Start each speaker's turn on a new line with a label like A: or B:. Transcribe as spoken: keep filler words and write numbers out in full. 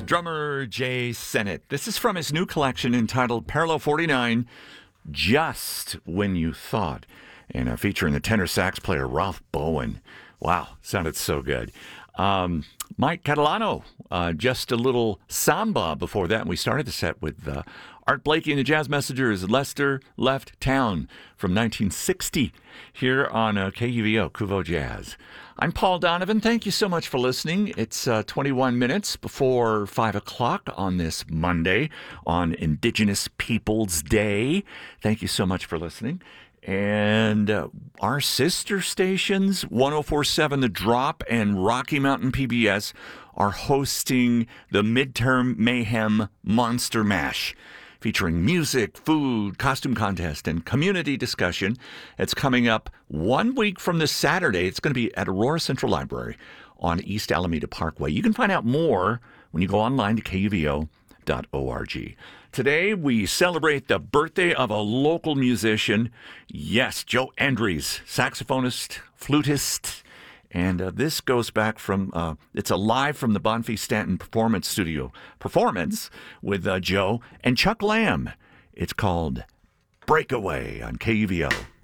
A: drummer Jay Sennett. This is from his new collection entitled Parallel forty-nine, Just When You Thought, and uh, featuring the tenor sax player Ralph Bowen. Wow, sounded so good. Um, Mike Catalano, uh, just a little samba before that. And we started the set with uh, Art Blakey and the Jazz Messengers, Lester Left Town from nineteen sixty here on uh, K U V O, Kuvo Jazz. I'm Paul Donovan. Thank you so much for listening. It's uh, twenty-one minutes before five o'clock on this Monday on Indigenous Peoples Day. Thank you so much for listening. And uh, our sister stations, one oh four point seven The Drop and Rocky Mountain P B S, are hosting the Midterm Mayhem Monster Mash, featuring music, food, costume contest, and community discussion. It's coming up one week from this Saturday. It's going to be at Aurora Central Library on East Alameda Parkway. You can find out more when you go online to K U V O dot org. Today, we celebrate the birthday of a local musician. Yes, Joe Andries, saxophonist, flutist. And uh, this goes back from, uh, it's a live from the Bonfils Stanton Performance Studio performance with uh, Joe and Chuck Lamb. It's called Breakaway on K U V O.